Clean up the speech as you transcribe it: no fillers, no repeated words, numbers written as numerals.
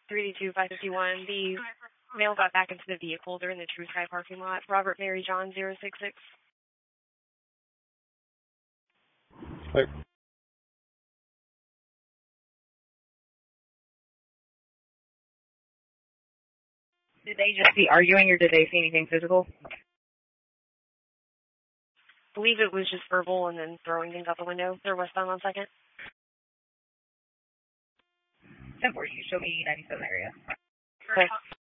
32551. The male got back into the vehicle during the True Sky parking lot. Robert Mary John 066. Hi. Did they just see arguing, or did they see anything physical? I believe it was just verbal and then throwing things out the window. They're westbound on 2nd. 1040, show me 97 area. Okay.